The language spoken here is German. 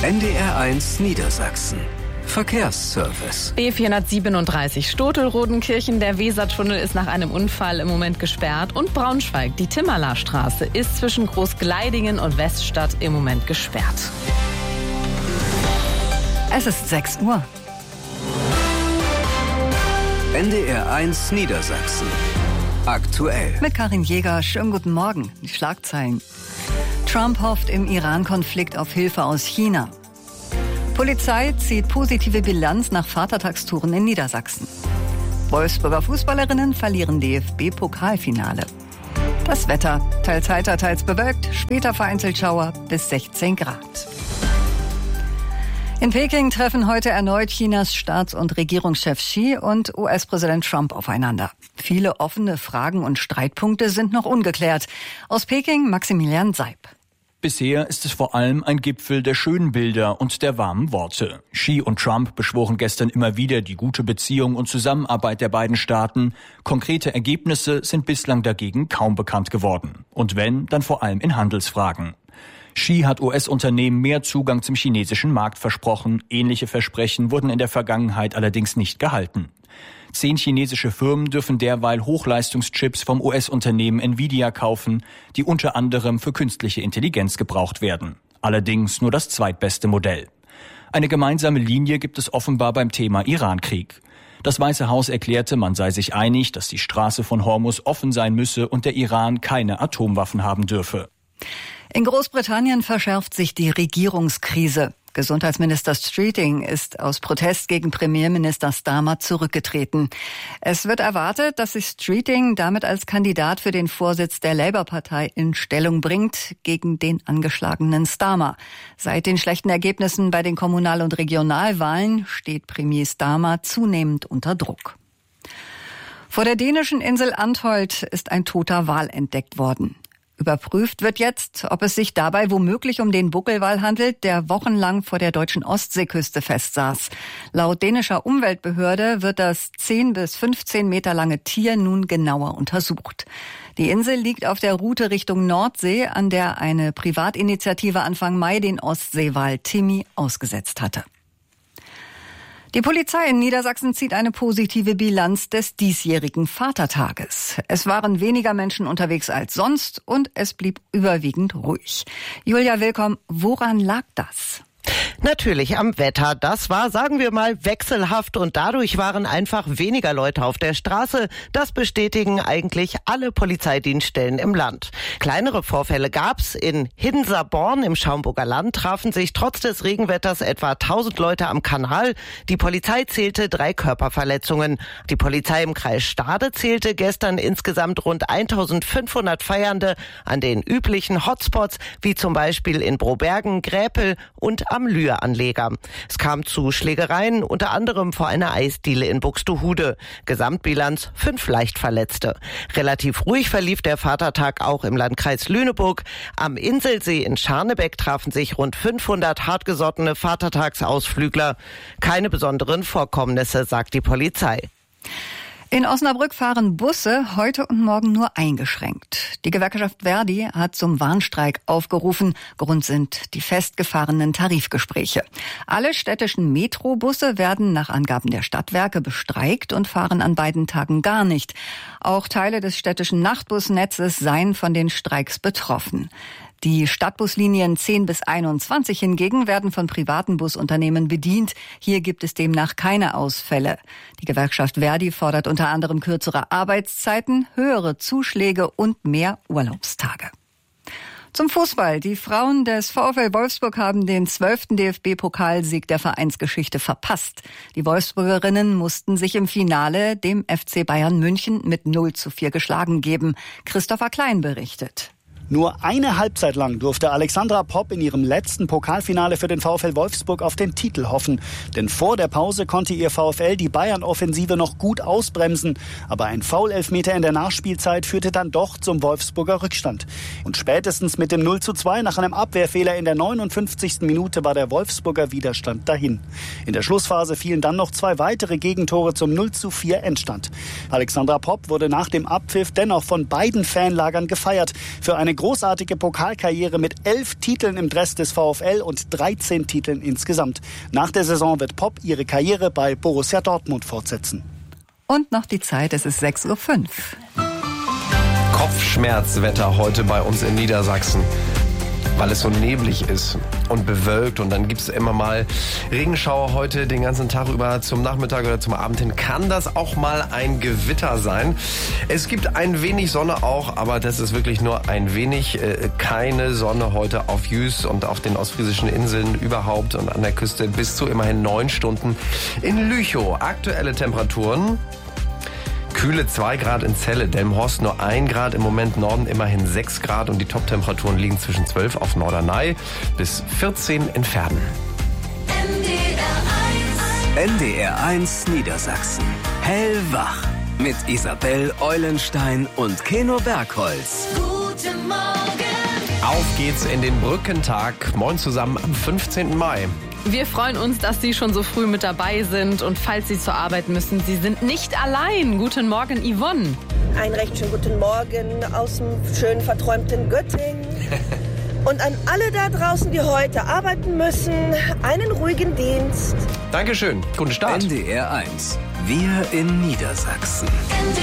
NDR1 Niedersachsen. Verkehrsservice. B437 Stotelrodenkirchen. Der Wesertunnel ist nach einem Unfall im Moment gesperrt. Und Braunschweig, die Timmerlarstraße, ist zwischen Großgleidingen und Weststadt im Moment gesperrt. Es ist 6 Uhr. NDR1 Niedersachsen. Aktuell. Mit Karin Jäger, schönen guten Morgen. Die Schlagzeilen. Trump hofft im Iran-Konflikt auf Hilfe aus China. Polizei zieht positive Bilanz nach Vatertagstouren in Niedersachsen. Wolfsburger Fußballerinnen verlieren DFB-Pokalfinale. Das Wetter, teils heiter, teils bewölkt, später vereinzelt Schauer bis 16 Grad. In Peking treffen heute erneut Chinas Staats- und Regierungschef Xi und US-Präsident Trump aufeinander. Viele offene Fragen und Streitpunkte sind noch ungeklärt. Aus Peking Maximilian Seib. Bisher ist es vor allem ein Gipfel der schönen Bilder und der warmen Worte. Xi und Trump beschworen gestern immer wieder die gute Beziehung und Zusammenarbeit der beiden Staaten. Konkrete Ergebnisse sind bislang dagegen kaum bekannt geworden. Und wenn, dann vor allem in Handelsfragen. Xi hat US-Unternehmen mehr Zugang zum chinesischen Markt versprochen. Ähnliche Versprechen wurden in der Vergangenheit allerdings nicht gehalten. 10 chinesische Firmen dürfen derweil Hochleistungschips vom US-Unternehmen Nvidia kaufen, die unter anderem für künstliche Intelligenz gebraucht werden. Allerdings nur das zweitbeste Modell. Eine gemeinsame Linie gibt es offenbar beim Thema Iran-Krieg. Das Weiße Haus erklärte, man sei sich einig, dass die Straße von Hormuz offen sein müsse und der Iran keine Atomwaffen haben dürfe. In Großbritannien verschärft sich die Regierungskrise. Gesundheitsminister Streeting ist aus Protest gegen Premierminister Starmer zurückgetreten. Es wird erwartet, dass sich Streeting damit als Kandidat für den Vorsitz der Labour-Partei in Stellung bringt gegen den angeschlagenen Starmer. Seit den schlechten Ergebnissen bei den Kommunal- und Regionalwahlen steht Premier Starmer zunehmend unter Druck. Vor der dänischen Insel Antholt ist ein toter Wal entdeckt worden. Überprüft wird jetzt, ob es sich dabei womöglich um den Buckelwal handelt, der wochenlang vor der deutschen Ostseeküste festsaß. Laut dänischer Umweltbehörde wird das 10 bis 15 Meter lange Tier nun genauer untersucht. Die Insel liegt auf der Route Richtung Nordsee, an der eine Privatinitiative Anfang Mai den Ostseewal Timmy ausgesetzt hatte. Die Polizei in Niedersachsen zieht eine positive Bilanz des diesjährigen Vatertages. Es waren weniger Menschen unterwegs als sonst und es blieb überwiegend ruhig. Julia Willkomm, woran lag das? Natürlich am Wetter. Das war, sagen wir mal, wechselhaft und dadurch waren einfach weniger Leute auf der Straße. Das bestätigen eigentlich alle Polizeidienststellen im Land. Kleinere Vorfälle gab's. In Hinser-Born im Schaumburger Land trafen sich trotz des Regenwetters etwa 1000 Leute am Kanal. Die Polizei zählte 3 Körperverletzungen. Die Polizei im Kreis Stade zählte gestern insgesamt rund 1500 Feiernde an den üblichen Hotspots, wie zum Beispiel in Brobergen, Gräpel und am Lühe-Anleger. Es kam zu Schlägereien, unter anderem vor einer Eisdiele in Buxtehude. Gesamtbilanz 5 Leichtverletzte. Relativ ruhig verlief der Vatertag auch im Landkreis Lüneburg. Am Inselsee in Scharnebeck trafen sich rund 500 hartgesottene Vatertagsausflügler. Keine besonderen Vorkommnisse, sagt die Polizei. In Osnabrück fahren Busse heute und morgen nur eingeschränkt. Die Gewerkschaft Verdi hat zum Warnstreik aufgerufen. Grund sind die festgefahrenen Tarifgespräche. Alle städtischen Metrobusse werden nach Angaben der Stadtwerke bestreikt und fahren an beiden Tagen gar nicht. Auch Teile des städtischen Nachtbusnetzes seien von den Streiks betroffen. Die Stadtbuslinien 10 bis 21 hingegen werden von privaten Busunternehmen bedient. Hier gibt es demnach keine Ausfälle. Die Gewerkschaft Verdi fordert unter anderem kürzere Arbeitszeiten, höhere Zuschläge und mehr Urlaubstage. Zum Fußball. Die Frauen des VfL Wolfsburg haben den 12. DFB-Pokalsieg der Vereinsgeschichte verpasst. Die Wolfsburgerinnen mussten sich im Finale dem FC Bayern München mit 0:4 geschlagen geben. Christopher Klein berichtet. Nur eine Halbzeit lang durfte Alexandra Popp in ihrem letzten Pokalfinale für den VfL Wolfsburg auf den Titel hoffen. Denn vor der Pause konnte ihr VfL die Bayern-Offensive noch gut ausbremsen. Aber ein Foul-Elfmeter in der Nachspielzeit führte dann doch zum Wolfsburger Rückstand. Und spätestens mit dem 0:2 nach einem Abwehrfehler in der 59. Minute war der Wolfsburger Widerstand dahin. In der Schlussphase fielen dann noch 2 weitere Gegentore zum 0:4 Endstand. Alexandra Popp wurde nach dem Abpfiff dennoch von beiden Fanlagern gefeiert. Für eine eine großartige Pokalkarriere mit 11 Titeln im Dress des VfL und 13 Titeln insgesamt. Nach der Saison wird Popp ihre Karriere bei Borussia Dortmund fortsetzen. Und noch die Zeit, es ist 6:05 Uhr. Kopfschmerzwetter heute bei uns in Niedersachsen, weil es so neblig ist und bewölkt und dann gibt es immer mal Regenschauer heute den ganzen Tag über. Zum Nachmittag oder zum Abend hin kann das auch mal ein Gewitter sein. Es gibt ein wenig Sonne auch, aber das ist wirklich nur ein wenig. Keine Sonne heute auf Jüst und auf den ostfriesischen Inseln überhaupt und an der Küste bis zu immerhin 9 Stunden in Lüchow. Aktuelle Temperaturen: kühle 2 Grad in Celle, Delmenhorst nur 1 Grad, im Moment Norden immerhin 6 Grad und die Top-Temperaturen liegen zwischen 12 auf Norderney bis 14 in Verden. NDR1 Niedersachsen. Hellwach. Mit Isabel Eulenstein und Keno Bergholz. Guten Morgen. Auf geht's in den Brückentag. Moin zusammen am 15. Mai. Wir freuen uns, dass Sie schon so früh mit dabei sind. Und falls Sie zur Arbeit müssen, Sie sind nicht allein. Guten Morgen, Yvonne. Einen recht schönen guten Morgen aus dem schön verträumten Göttingen. Und an alle da draußen, die heute arbeiten müssen, einen ruhigen Dienst. Dankeschön. Guten Start. NDR1. Wir in Niedersachsen.